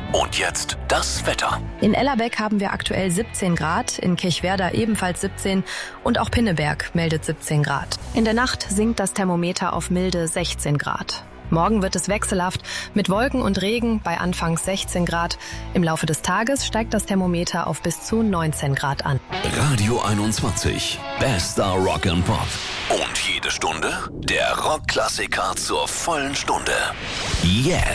Und jetzt das Wetter. In Ellerbeck haben wir aktuell 17 Grad, in Kirchwerder ebenfalls 17 und auch Pinneberg meldet 17 Grad. In der Nacht sinkt das Thermometer auf milde 16 Grad. Morgen wird es wechselhaft mit Wolken und Regen bei anfangs 16 Grad. Im Laufe des Tages steigt das Thermometer auf bis zu 19 Grad an. Radio 21, bester Rock and Pop. Und jede Stunde der Rockklassiker zur vollen Stunde. Jetzt.